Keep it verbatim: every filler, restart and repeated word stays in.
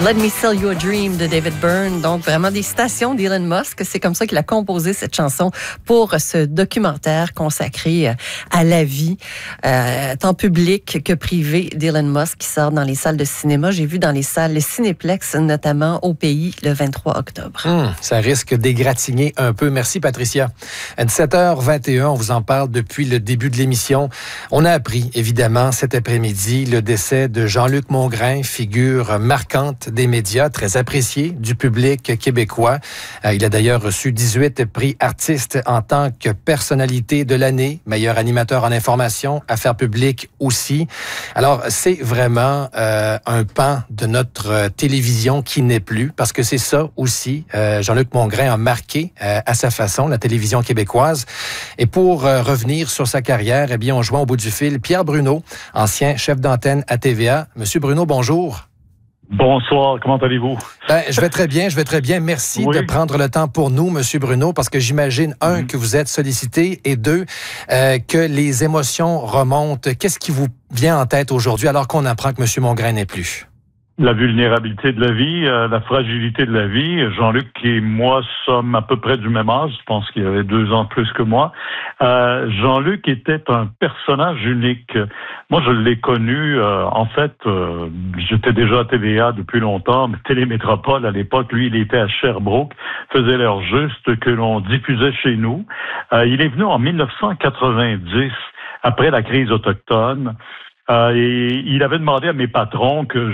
Let Me Sell You a Dream de David Byrne. Donc, vraiment des citations d'Elon Musk. C'est comme ça qu'il a composé cette chanson pour ce documentaire consacré à la vie, euh, tant publique que privée d'Elon Musk qui sort dans les salles de cinéma. J'ai vu dans les salles, le Cinéplex, notamment au pays, le vingt-trois octobre. Hum, ça risque d'égratigner un peu. Merci, Patricia. À dix-sept heures vingt et un, on vous en parle depuis le début de l'émission. On a appris, évidemment, cet après-midi, le décès de Jean-Luc Mongrain, figure marquante des médias, très apprécié du public québécois. Euh, il a d'ailleurs reçu dix-huit prix artistes en tant que personnalité de l'année, meilleur animateur en information, affaires publiques aussi. Alors, c'est vraiment euh, un pan de notre euh, télévision qui n'est plus, parce que c'est ça aussi. Euh, Jean-Luc Mongrain a marqué euh, à sa façon la télévision québécoise. Et pour euh, revenir sur sa carrière, eh bien, on joint au bout du fil Pierre Bruno, ancien chef d'antenne à T V A. Monsieur Bruno, bonjour. Bonsoir, comment allez-vous? Ben, je vais très bien, je vais très bien. Merci oui. de prendre le temps pour nous, Monsieur Bruno, parce que j'imagine, un, mmh. que vous êtes sollicité, et deux, euh, que les émotions remontent. Qu'est-ce qui vous vient en tête aujourd'hui alors qu'on apprend que M. Mongrain n'est plus? La vulnérabilité de la vie, euh, la fragilité de la vie. Jean-Luc et moi sommes à peu près du même âge. Je pense qu'il avait deux ans de plus que moi. Euh, Jean-Luc était un personnage unique. Moi, je l'ai connu. Euh, en fait, euh, j'étais déjà à T V A depuis longtemps, mais Télémétropole à l'époque, lui, il était à Sherbrooke, faisait l'heure juste que l'on diffusait chez nous. Euh, il est venu en dix-neuf cent quatre-vingt-dix, après la crise autochtone. Euh, et il avait demandé à mes patrons que